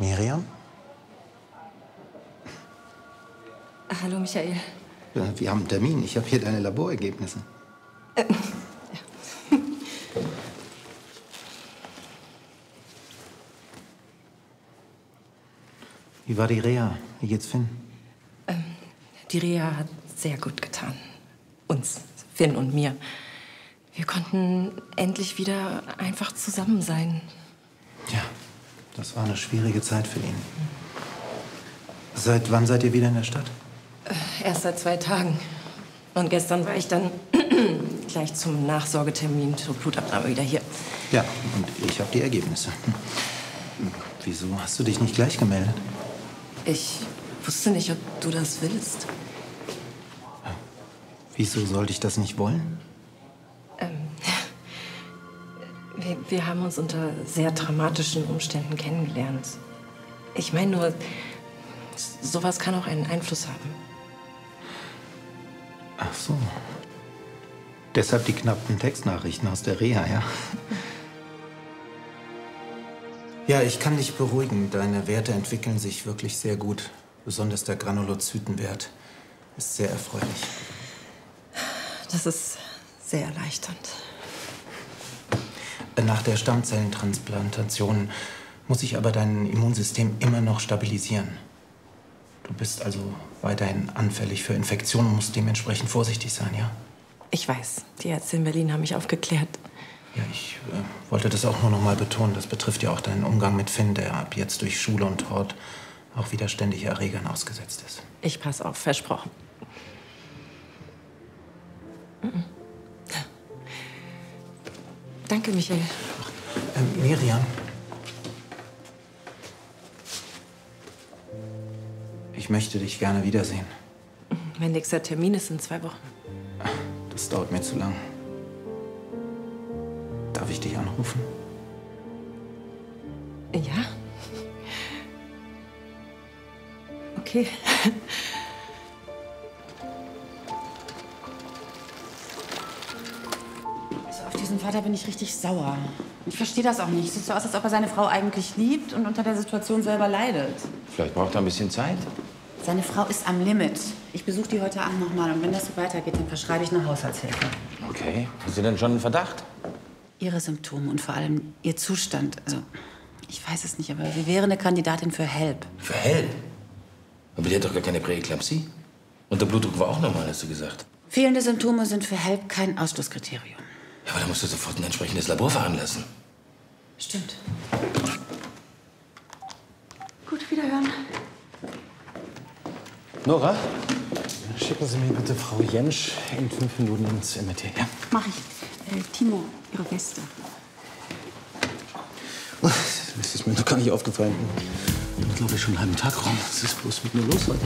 Miriam? Hallo, Michael. Wir haben einen Termin. Ich habe hier deine Laborergebnisse. Ja. Wie war die Reha? Wie geht's Finn? Die Reha hat sehr gut getan. Uns, Finn und mir. Wir konnten endlich wieder einfach zusammen sein. Ja, das war eine schwierige Zeit für ihn. Seit wann seid ihr wieder in der Stadt? Erst seit 2 Tagen. Und gestern war ich dann gleich zum Nachsorgetermin zur Blutabnahme wieder hier. Ja, und ich habe die Ergebnisse. Wieso hast du dich nicht gleich gemeldet? Ich wusste nicht, ob du das willst. Wieso sollte ich das nicht wollen? Wir haben uns unter sehr dramatischen Umständen kennengelernt. Ich meine nur, sowas kann auch einen Einfluss haben. Ach so. Deshalb die knappen Textnachrichten aus der Reha, ja? Ja, ich kann dich beruhigen. Deine Werte entwickeln sich wirklich sehr gut. Besonders der Granulozytenwert ist sehr erfreulich. Das ist sehr erleichternd. Nach der Stammzellentransplantation muss ich aber dein Immunsystem immer noch stabilisieren. Du bist also weiterhin anfällig für Infektionen und musst dementsprechend vorsichtig sein, ja? Ich weiß, die Ärzte in Berlin haben mich aufgeklärt. Ja, ich wollte das auch nur noch mal betonen. Das betrifft ja auch deinen Umgang mit Finn, der ab jetzt durch Schule und Hort auch wieder ständig Erregern ausgesetzt ist. Ich pass auf, versprochen. Danke, Michael. Miriam. Ich möchte dich gerne wiedersehen. Mein nächster Termin ist in 2 Wochen. Das dauert mir zu lang. Darf ich dich anrufen? Ja? Okay. Also auf diesen Vater bin ich richtig sauer. Ich verstehe das auch nicht. Es sieht so aus, als ob er seine Frau eigentlich liebt und unter der Situation selber leidet. Vielleicht braucht er ein bisschen Zeit. Seine Frau ist am Limit. Ich besuche die heute Abend noch mal. Und wenn das so weitergeht, dann verschreibe ich eine Haushaltshilfe. Okay. Hast du denn schon einen Verdacht? Ihre Symptome und vor allem Ihr Zustand. Also, ich weiß es nicht, aber sie wäre eine Kandidatin für HELP. Für Hell? Aber die hat doch gar keine Präeklampsie. Und der Blutdruck war auch normal, hast du gesagt. Fehlende Symptome sind für HELP kein Ausschlusskriterium. Ja, aber da musst du sofort ein entsprechendes Labor veranlassen. Stimmt. Gut, wiederhören. Nora, schicken Sie mir bitte Frau Jentsch in 5 Minuten ins MRT, ja? Mach ich. Timo, Ihre Weste. Das ist mir noch gar nicht aufgefallen. Ich glaube, schon einen halben Tag rum. Was ist bloß mit mir los heute?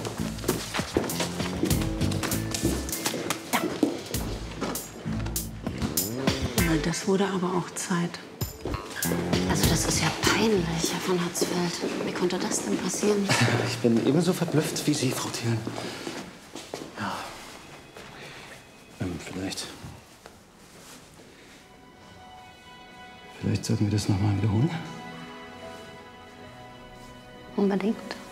Na, das wurde aber auch Zeit. Also das ist ja peinlich, Herr von Hatzfeld. Wie konnte das denn passieren? Ich bin ebenso verblüfft wie Sie, Frau Thielen. Ja. Vielleicht sollten wir das noch mal wiederholen. Unbedingt.